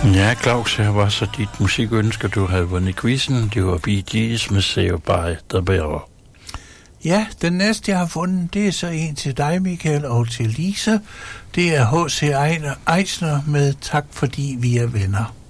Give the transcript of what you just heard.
Ja, Claus, her var så dit musikønske, du havde vundet quizzen. Det var Bee Gees med Say By The Better. Ja, den næste, jeg har fundet, det er så en til dig, Michael, og til Lisa. Det er H.C. Eisner med Tak fordi vi er venner.